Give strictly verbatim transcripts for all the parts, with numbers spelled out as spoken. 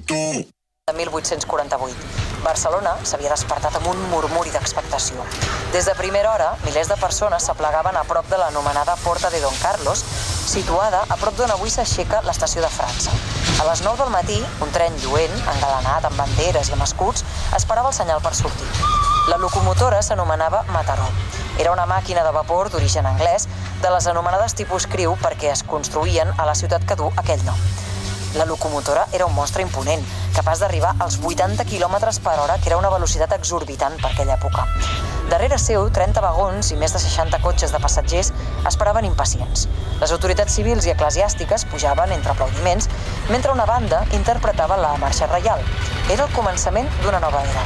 De mil vuit-cents quaranta-vuit. Barcelona s'havia despertat amb un murmuri d'expectació. Des de primera hora, milers de persones s'aplegaven a prop de l'anomenada Porta de Don Carlos, situada a prop d'on avui s'aixeca l'estació de França. A les nou del matí, un tren lluent, engalanat amb banderes i amb escuts, esperava el senyal per sortir. La locomotora s'anomenava Mataró. Era una màquina de vapor d'origen anglès, de les anomenades tipus Criu perquè es construïen a la ciutat que du aquell nom. La locomotora era un monstre imponent, capaç d'arribar als vuitanta quilòmetres per hora, que era una velocitat exorbitant per aquella època. Darrere seu, trenta vagons i més de seixanta cotxes de passatgers esperaven impacients. Les autoritats civils i eclesiàstiques pujaven entre aplaudiments, mentre una banda interpretava la marxa reial. Era el començament d'una nova era.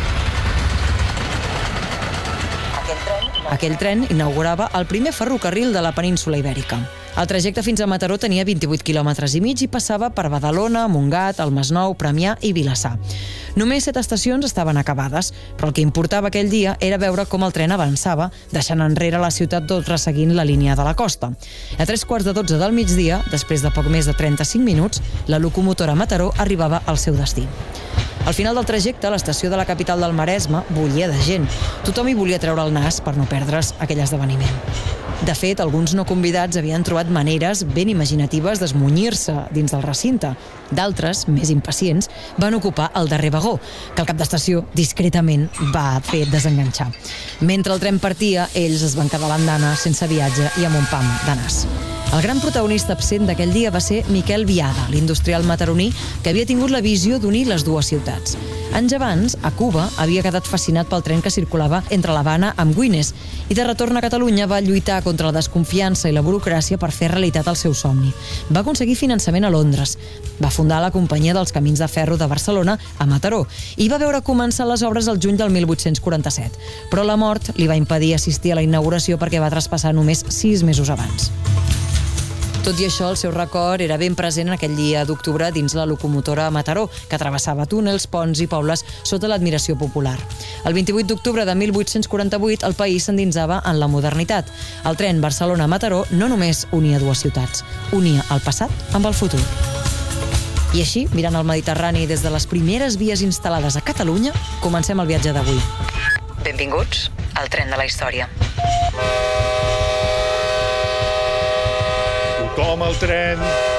Aquell tren... Aquell tren inaugurava el primer ferrocarril de la península Ibèrica. El trajecte fins a Mataró tenia vint-i-vuit quilòmetres i mig i passava per Badalona, Montgat, el Masnou, Premià i Vilassar. Només set estacions estaven acabades, però el que importava aquell dia era veure com el tren avançava, deixant enrere la ciutat tot resseguint la línia de la costa. A tres quarts de dotze del migdia, després de poc més de trenta-cinc minuts, la locomotora Mataró arribava al seu destí. Al final del trajecte, l'estació de la capital del Maresme bullia de gent. Tothom hi volia treure el nas per no perdre's aquell esdeveniment. De fet, alguns no convidats havien trobat maneres ben imaginatives d'esmunyir-se dins del recinte. D'altres, més impacients, van ocupar el darrer vagó, que el cap d'estació discretament va fer desenganxar. Mentre el tren partia, ells es van quedar a l'andana, sense viatge i amb un pam de nas. El gran protagonista absent d'aquell dia va ser Miquel Biada, l'industrial mataroní que havia tingut la visió d'unir les dues ciutats. Anys abans, a Cuba, havia quedat fascinat pel tren que circulava entre l'Havana amb Güines i de retorn a Catalunya va lluitar contra la desconfiança i la burocràcia per fer realitat el seu somni. Va aconseguir finançament a Londres, va fundar la Companyia dels Camins de Ferro de Barcelona a Mataró i va veure començar les obres el juny del mil vuit-cents quaranta-set. Però la mort li va impedir assistir a la inauguració perquè va traspassar només sis mesos abans. Tot i això, el seu record era ben present en aquell dia d'octubre dins la locomotora Mataró, que travessava túnels, ponts i pobles sota l'admiració popular. El vint-i-vuit d'octubre de mil vuit-cents quaranta-vuit, el país s'endinsava en la modernitat. El tren Barcelona-Mataró no només unia dues ciutats, unia el passat amb el futur. I així, mirant el Mediterrani des de les primeres vies instal·lades a Catalunya, comencem el viatge d'avui. Benvinguts al tren de la història. Com el tren